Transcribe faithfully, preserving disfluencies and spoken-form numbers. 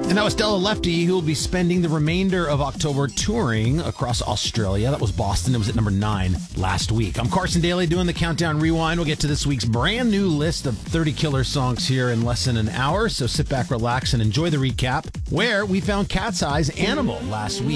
And that was Stella Lefty, who will be spending the remainder of October touring across Australia. That was Boston. It was at number nine last week. I'm Carson Daly doing the Countdown Rewind. We'll get to this week's brand new list of thirty killer songs here in less than an hour. So sit back, relax, and enjoy the recap, where we found Cat's Eyes Animal last week.